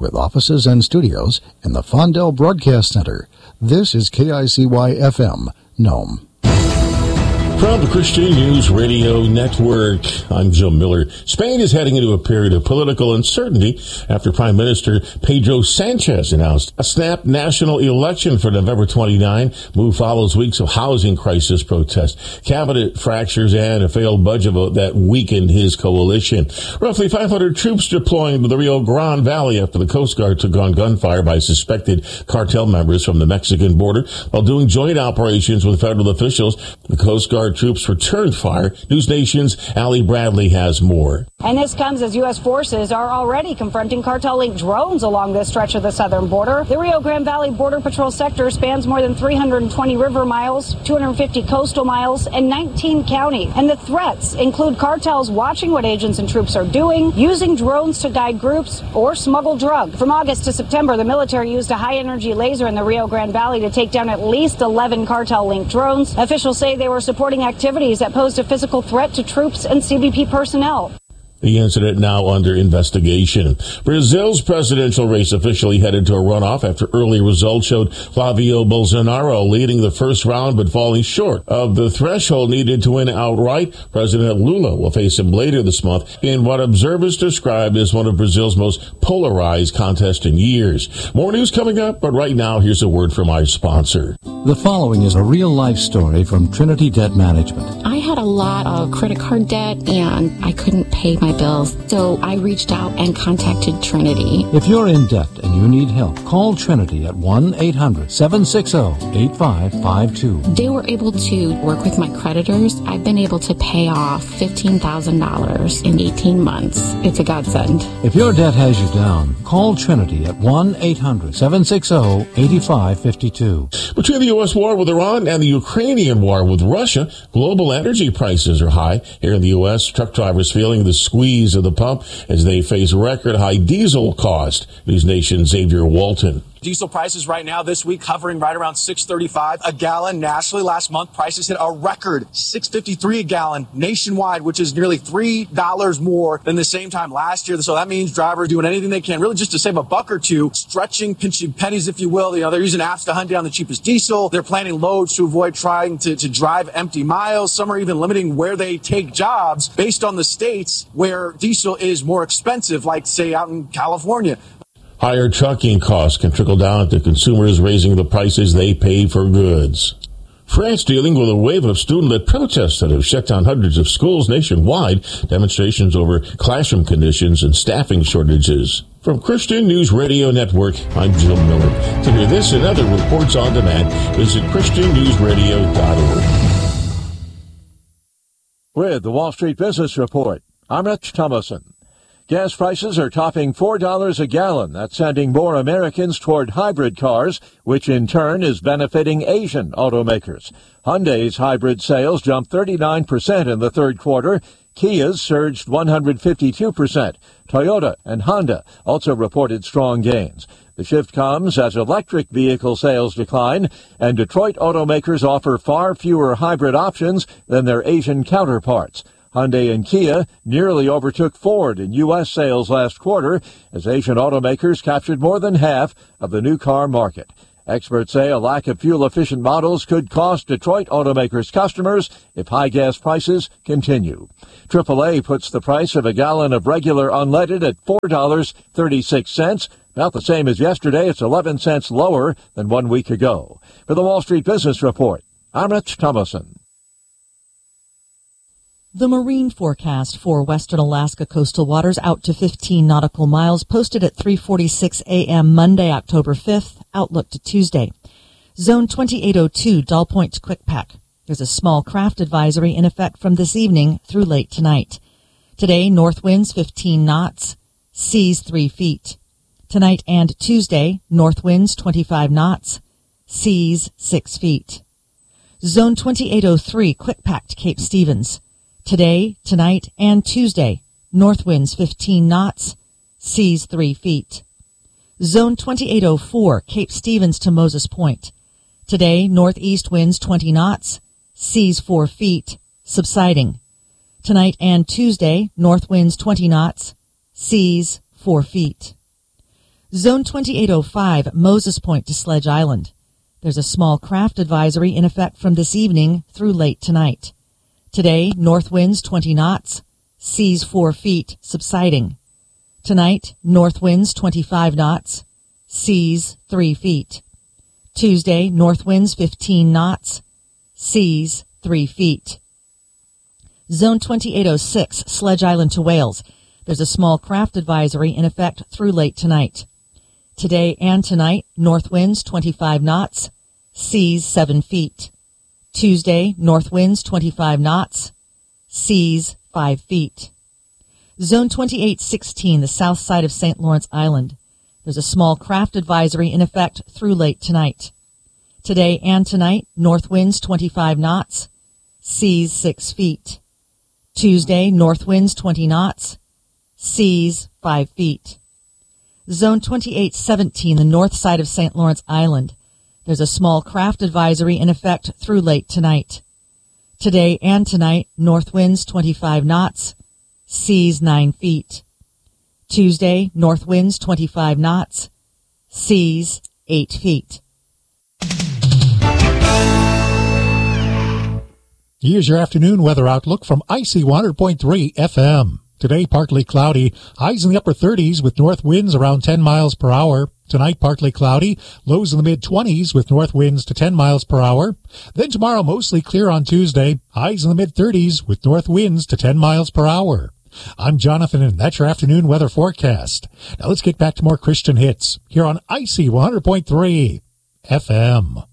with offices and studios in the Fondell Broadcast Center. This is KICY-FM, Nome. From the Christian News Radio Network, I'm Joe Miller. Spain is heading into a period of political uncertainty after Prime Minister Pedro Sanchez announced a snap national election for November 29. Move follows weeks of housing crisis protests, cabinet fractures, and a failed budget vote that weakened his coalition. Roughly 500 troops deploying to the Rio Grande Valley after the Coast Guard took on gunfire by suspected cartel members from the Mexican border. While doing joint operations with federal officials, the Coast Guard troops returned fire. News Nation's Allie Bradley has more. And this comes as U.S. forces are already confronting cartel-linked drones along this stretch of the southern border. The Rio Grande Valley Border Patrol sector spans more than 320 river miles, 250 coastal miles, and 19 counties. And the threats include cartels watching what agents and troops are doing, using drones to guide groups, or smuggle drugs. From August to September, the military used a high-energy laser in the Rio Grande Valley to take down at least 11 cartel-linked drones. Officials say they were supporting activities that posed a physical threat to troops and CBP personnel. The incident now under investigation. Brazil's presidential race officially headed to a runoff after early results showed Flavio Bolsonaro leading the first round but falling short of the threshold needed to win outright. President Lula will face him later this month in what observers described as one of Brazil's most polarized contests in years. More news coming up, but right now here's a word from our sponsor. The following is a real-life story from Trinity Debt Management. I had a lot of credit card debt and I couldn't pay my bills, so I reached out and contacted Trinity. If you're in debt and you need help, call Trinity at 1-800-760-8552. They were able to work with my creditors. I've been able to pay off $15,000 in 18 months. It's a godsend. If your debt has you down, call Trinity at 1-800-760-8552. Between the U.S. war with Iran and the Ukrainian war with Russia, global energy prices are high. Here in the U.S., truck drivers feeling the squeeze of the pump as they face record high diesel cost. News Nation's Xavier Walton. Diesel prices right now this week hovering right around $6.35 a gallon. Nationally, last month, prices hit a record $6.53 a gallon nationwide, which is nearly $3 more than the same time last year. So that means drivers doing anything they can really just to save a buck or two, stretching, pinching pennies, if you will. You know, they're using apps to hunt down the cheapest diesel. They're planning loads to avoid trying to drive empty miles. Some are even limiting where they take jobs based on the states where diesel is more expensive, like, say, out in California. Higher trucking costs can trickle down to consumers, raising the prices they pay for goods. France dealing with a wave of student-led protests that have shut down hundreds of schools nationwide, demonstrations over classroom conditions and staffing shortages. From Christian News Radio Network, I'm Jill Miller. To hear this and other reports on demand, visit ChristianNewsRadio.org. With the Wall Street Business Report, I'm Rich Thomason. Gas prices are topping $4 a gallon. That's sending more Americans toward hybrid cars, which in turn is benefiting Asian automakers. Hyundai's hybrid sales jumped 39% in the third quarter. Kia's surged 152%. Toyota and Honda also reported strong gains. The shift comes as electric vehicle sales decline, and Detroit automakers offer far fewer hybrid options than their Asian counterparts. Hyundai and Kia nearly overtook Ford in U.S. sales last quarter as Asian automakers captured more than half of the new car market. Experts say a lack of fuel-efficient models could cost Detroit automakers customers if high gas prices continue. AAA puts the price of a gallon of regular unleaded at $4.36, about the same as yesterday. It's 11 cents lower than 1 week ago. For the Wall Street Business Report, I'm Rich Thomason. The marine forecast for western Alaska coastal waters out to 15 nautical miles posted at 3:46 a.m. Monday, October 5th. Outlook to Tuesday. Zone 2802, Dull Point to Quickpack. There's a small craft advisory in effect from this evening through late tonight. Today, north winds 15 knots, seas 3 feet. Tonight and Tuesday, north winds 25 knots, seas 6 feet. Zone 2803, Quickpack to Cape Stevens. Today, tonight, and Tuesday, north winds 15 knots, seas 3 feet. Zone 2804, Cape Stevens to Moses Point. Today, northeast winds 20 knots, seas 4 feet, subsiding. Tonight and Tuesday, north winds 20 knots, seas 4 feet. Zone 2805, Moses Point to Sledge Island. There's a small craft advisory in effect from this evening through late tonight. Today, north winds 20 knots, seas 4 feet, subsiding. Tonight, north winds 25 knots, seas 3 feet. Tuesday, north winds 15 knots, seas 3 feet. Zone 2806, Sledge Island to Wales. There's a small craft advisory in effect through late tonight. Today and tonight, north winds 25 knots, seas 7 feet. Tuesday, north winds 25 knots, seas 5 feet. Zone 2816, the south side of St. Lawrence Island. There's a small craft advisory in effect through late tonight. Today and tonight, north winds 25 knots, seas 6 feet. Tuesday, north winds 20 knots, seas 5 feet. Zone 2817, the north side of St. Lawrence Island. There's a small craft advisory in effect through late tonight. Today and tonight, north winds 25 knots, seas 9 feet. Tuesday, north winds 25 knots, seas 8 feet. Here's your afternoon weather outlook from IC 100.3 FM. Today, partly cloudy, highs in the upper 30s with north winds around 10 miles per hour. Tonight, partly cloudy, lows in the mid-20s with north winds to 10 miles per hour. Then tomorrow, mostly clear on Tuesday, highs in the mid-30s with north winds to 10 miles per hour. I'm Jonathan, and that's your afternoon weather forecast. Now let's get back to more Christian hits here on IC 100.3 FM.